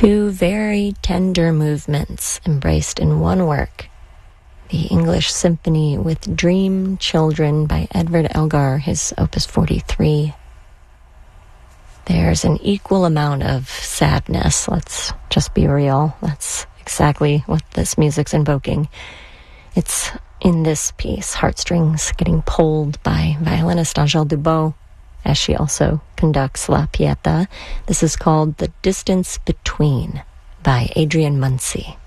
Two very tender movements embraced in one work. The English Symphony with Dream Children by Edward Elgar, his Opus 43. There's an equal amount of sadness, let's just be real. That's exactly what this music's invoking. It's in this piece, heartstrings getting pulled by violinist Angèle Dubos, as she also conducts La Pieta. This is called The Distance Between by Adrian Muncy.